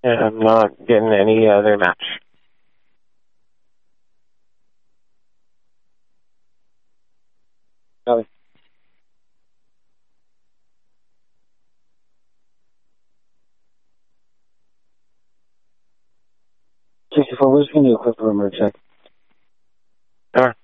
And I'm not getting any other match. Copy. 64, where's the new equip room check? Alright.